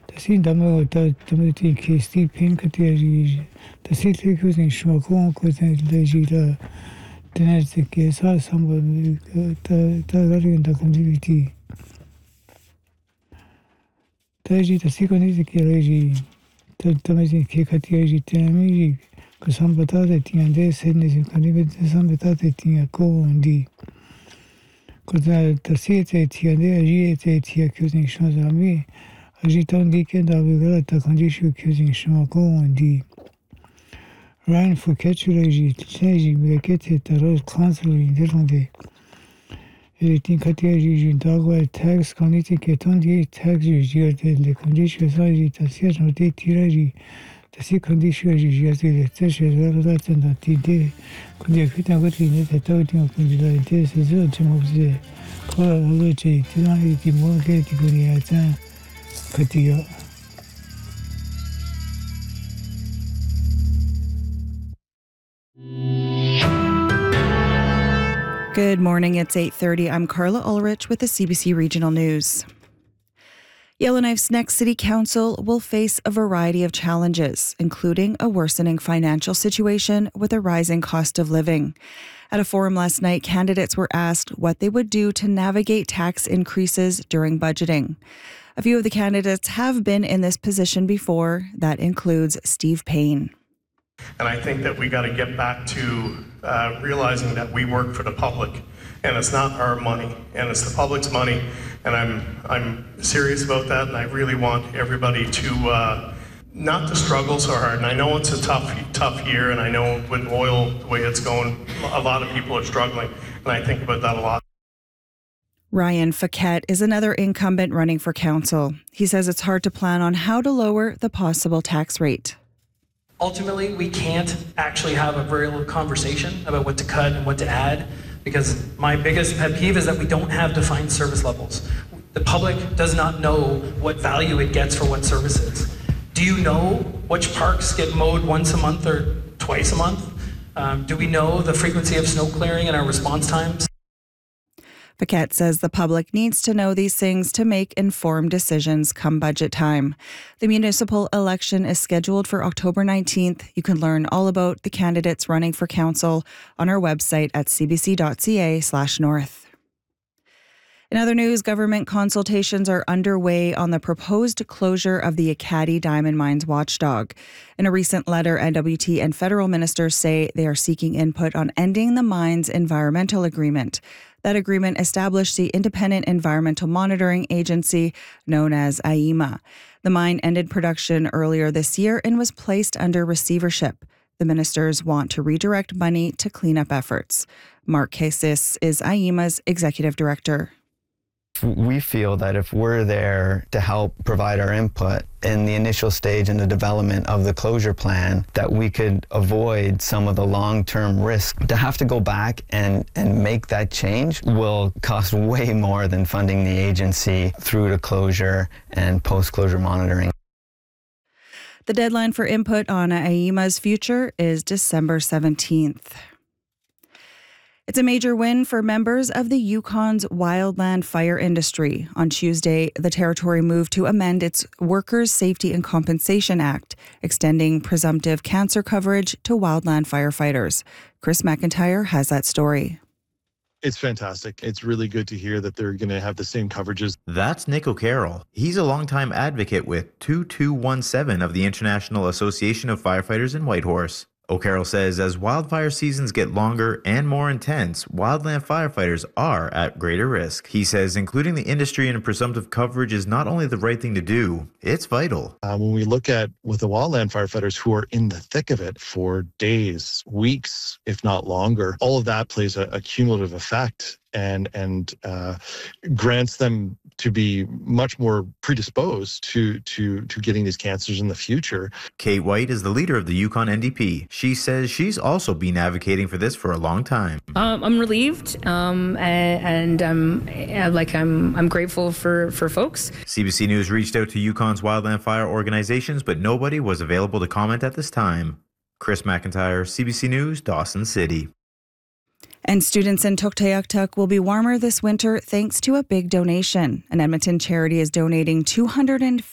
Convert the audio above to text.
Tasi dama ti ke Steve Payne kati tasi te kusin shwakon kusin leji la tener se ke sa samba ta gari da konjiviti. Taji tasi koni se ke leji tamasi ke kati leji tenami ko sambata de tiande se ne se kani be sambata de tia ko ndi. Ko tasi te tiande aji te tia kusin shwazami. Agitant que d'avigara ta condition cuisine shmako di Ryan Fouquet legi tleji mekete taros transli derande et tin kateji dagwa tax condition que ton di tax jir de condition sagitation de tiraji tasi condition jir de tese la tenda tide condition que ta goti ne ta tin condition de se zo chmobze ko lo che tinai ti mo ke ti guri ata katia. Good morning, it's 8:30. I'm Carla Ulrich with the CBC Regional News. Yellowknife's next city council will face a variety of challenges, including a worsening financial situation with a rising cost of living. At a forum last night, candidates were asked what they would do to navigate tax increases during budgeting. A few of the candidates have been in this position before. That includes Steve Payne. And I think that we got to get back to realizing that we work for the public, and it's not our money, and it's the public's money. And I'm serious about that, and I really want everybody to not to struggle so hard. And I know it's a tough year, and I know with oil the way it's going, a lot of people are struggling, and I think about that a lot. Ryan Fouquet is another incumbent running for council. He says it's hard to plan on how to lower the possible tax rate. Ultimately, we can't actually have a real conversation about what to cut and what to add, because my biggest pet peeve is that we don't have defined service levels. The public does not know what value it gets for what services. Do you know which parks get mowed once a month or twice a month? Do we know the frequency of snow clearing and our response times? Fouquet says the public needs to know these things to make informed decisions come budget time. The municipal election is scheduled for October 19th. You can learn all about the candidates running for council on our website at cbc.ca/north. In other news, government consultations are underway on the proposed closure of the Ekati Diamond Mines watchdog. In a recent letter, NWT and federal ministers say they are seeking input on ending the mine's environmental agreement. That agreement established the Independent Environmental Monitoring Agency, known as AIMA. The mine ended production earlier this year and was placed under receivership. The ministers want to redirect money to cleanup efforts. Mark Casis is AIMA's executive director. We feel that if we're there to help provide our input in the initial stage in the development of the closure plan, that we could avoid some of the long-term risk. To have to go back and make that change will cost way more than funding the agency through to closure and post-closure monitoring. The deadline for input on AIMA's future is December 17th. It's a major win for members of the Yukon's wildland fire industry. On Tuesday, the territory moved to amend its Workers' Safety and Compensation Act, extending presumptive cancer coverage to wildland firefighters. Chris McIntyre has that story. It's fantastic. It's really good to hear that they're going to have the same coverages. That's Nick O'Carroll. He's a longtime advocate with 2217 of the International Association of Firefighters in Whitehorse. O'Carroll says as wildfire seasons get longer and more intense, wildland firefighters are at greater risk. He says including the industry in presumptive coverage is not only the right thing to do, it's vital. When we look at with the wildland firefighters who are in the thick of it for days, weeks, if not longer, all of that plays a cumulative effect and grants them to be much more predisposed to getting these cancers in the future. Kate White is the leader of the Yukon NDP. She says she's also been advocating for this for a long time. I'm relieved, and I'm grateful for folks. CBC News reached out to Yukon's wildland fire organizations, but nobody was available to comment at this time. Chris McIntyre, CBC News, Dawson City. And students in Tuktoyaktuk will be warmer this winter thanks to a big donation. An Edmonton charity is donating